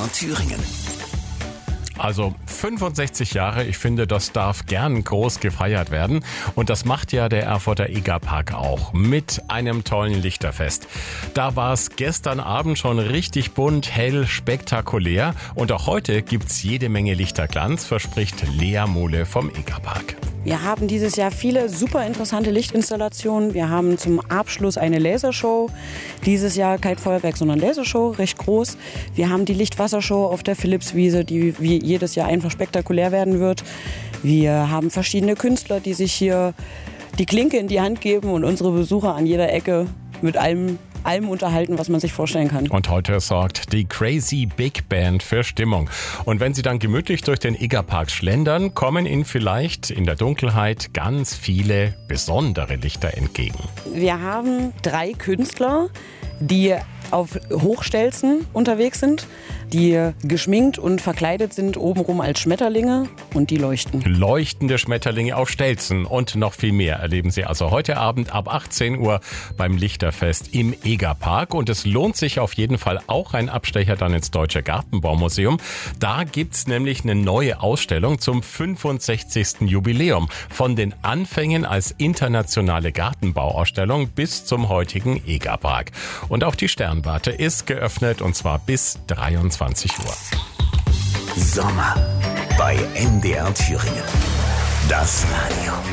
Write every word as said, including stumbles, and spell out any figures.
R Thüringen. Also fünfundsechzig Jahre, ich finde, das darf gern groß gefeiert werden. Und das macht ja der Erfurter Egerpark auch mit einem tollen Lichterfest. Da war es gestern Abend schon richtig bunt, hell, spektakulär. Und auch heute gibt's jede Menge Lichterglanz, verspricht Lea Mohle vom Egerpark. Wir haben dieses Jahr viele super interessante Lichtinstallationen. Wir haben zum Abschluss eine Lasershow. Dieses Jahr kein Feuerwerk, sondern Lasershow, recht groß. Wir haben die Lichtwassershow auf der Philippswiese, die wie jedes Jahr einfach spektakulär werden wird. Wir haben verschiedene Künstler, die sich hier die Klinke in die Hand geben und unsere Besucher an jeder Ecke mit allem allem unterhalten, was man sich vorstellen kann. Und heute sorgt die Crazy Big Band für Stimmung. Und wenn Sie dann gemütlich durch den Egerpark schlendern, kommen Ihnen vielleicht in der Dunkelheit ganz viele besondere Lichter entgegen. Wir haben drei Künstler, die auf Hochstelzen unterwegs sind, die geschminkt und verkleidet sind obenrum als Schmetterlinge und die leuchten. Leuchtende Schmetterlinge auf Stelzen und noch viel mehr erleben Sie also heute Abend ab achtzehn Uhr beim Lichterfest im Egerpark. Und es lohnt sich auf jeden Fall auch ein Abstecher dann ins Deutsche Gartenbaumuseum. Da gibt's nämlich eine neue Ausstellung zum fünfundsechzigsten Jubiläum. Von den Anfängen als internationale Gartenbauausstellung bis zum heutigen Egerpark. Und auch die Sternwarte ist geöffnet und zwar bis dreiundzwanzig Uhr. Sommer bei M D R Thüringen. Das Radio.